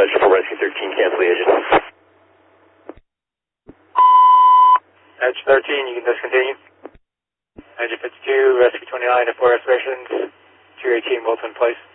dispatch for Rescue 13, cancel the agent. Edge 13, you can discontinue. Edge 52, Rescue 29 to 4 reservations, 218 Bolton Place.